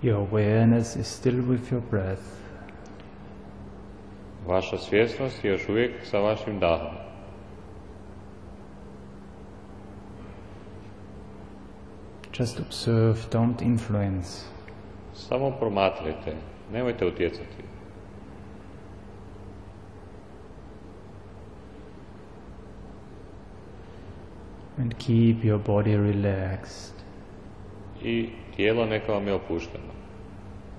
Your awareness is still with your breath. Vaša svjesnost je još uvijek sa vašim dahom. Just observe, don't influence. Samo promatrajte, nemojte utjecati. And keep your body relaxed. I tijelo neka vam je opušteno.